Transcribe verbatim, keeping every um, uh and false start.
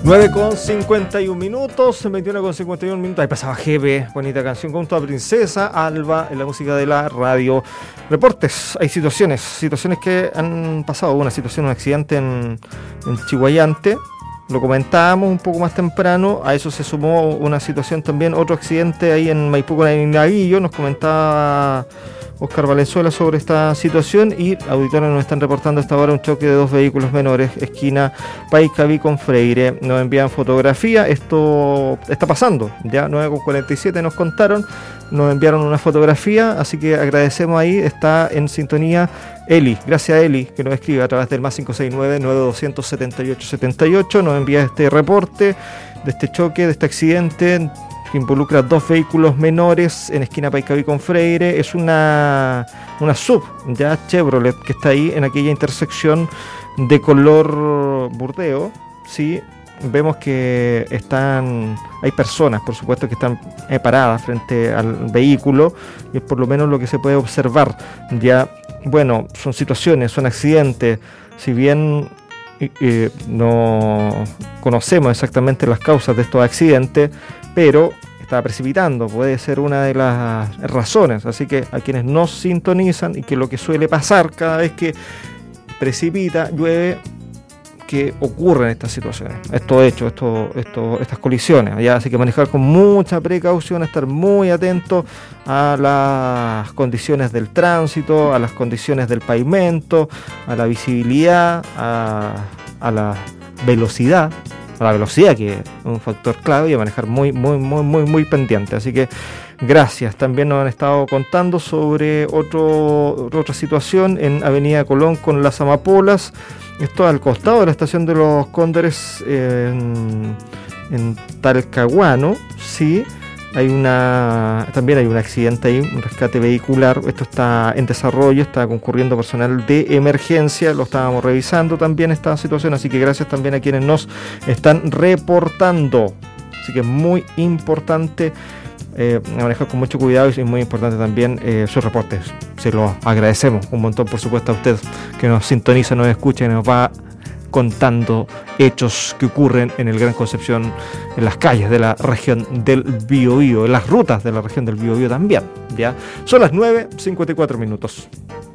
nueve con cincuenta y un minutos, veintiuno con cincuenta y un minutos. Ahí pasaba G B, bonita canción junto a Princesa Alba en la música de la radio. Reportes, hay situaciones, situaciones que han pasado. Hubo una situación, un accidente en, en Chiguayante, lo comentábamos un poco más temprano. A eso se sumó una situación también, otro accidente ahí en Maipú con el Naguillo. Nos comentaba Oscar Valenzuela sobre esta situación y auditores nos están reportando hasta ahora un choque de dos vehículos menores, esquina Paicaví con Freire. Nos envían fotografía, esto está pasando, ya nueve con cuarenta y siete nos contaron, nos enviaron una fotografía, así que agradecemos ahí, está en sintonía Eli, gracias a Eli que nos escribe a través del más cinco seis nueve, nueve dos cero cero, siete ocho siete ocho, nos envía este reporte de este choque, de este accidente que involucra dos vehículos menores en esquina Paicaví con Freire. Es una, una sub, ya Chevrolet, que está ahí en aquella intersección de color burdeo, ¿sí? Vemos que están, hay personas, por supuesto, que están eh, paradas frente al vehículo, y es por lo menos lo que se puede observar. Ya, bueno, son situaciones, son accidentes, si bien eh, no conocemos exactamente las causas de estos accidentes, pero está precipitando, puede ser una de las razones. Así que a quienes no sintonizan, y que lo que suele pasar cada vez que precipita, llueve, que ocurren estas situaciones, estos hechos, estos, estos, estas colisiones. Ya, así que manejar con mucha precaución, estar muy atento a las condiciones del tránsito, a las condiciones del pavimento, a la visibilidad, a, a la velocidad, a la velocidad, que es un factor clave, y a manejar muy, muy, muy, muy, muy pendiente. Así que gracias. También nos han estado contando sobre otro, otra situación en Avenida Colón con las Amapolas. Esto al costado de la estación de los Cóndores en, en Talcahuano, sí. Hay una, también hay un accidente ahí, un rescate vehicular. Esto está en desarrollo, está concurriendo personal de emergencia. Lo estábamos revisando también esta situación, así que gracias también a quienes nos están reportando. Así que es muy importante eh, manejar con mucho cuidado, y es muy importante también eh, sus reportes. Se los agradecemos un montón, por supuesto, a usted que nos sintoniza, nos escucha y nos va contando hechos que ocurren en el Gran Concepción, en las calles de la región del Biobío, en las rutas de la región del Biobío también. ¿Ya? Son las nueve cincuenta y cuatro minutos.